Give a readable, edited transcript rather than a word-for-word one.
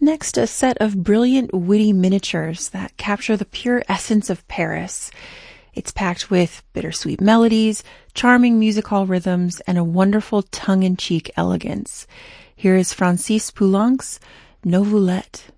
Next, a set of brilliant, witty miniatures that capture the pure essence of Paris. It's packed with bittersweet melodies, charming music hall rhythms, and a wonderful tongue-in-cheek elegance. Here is Francis Poulenc's Nouvellette.